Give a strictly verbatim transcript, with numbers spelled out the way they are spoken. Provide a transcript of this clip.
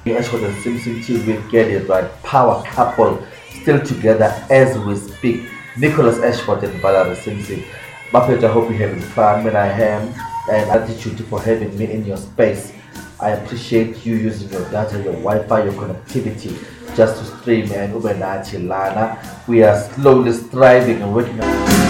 Ashford and Simpson T V get it right. Power couple still together as we speak. Nicholas Ashford and Valerie Simpson. Buffett, I hope you're having fun when I am, and gratitude for having me in your space. I appreciate you using your data, your Wi-Fi, your connectivity just to stream and Uber Lana. We are slowly striving and working on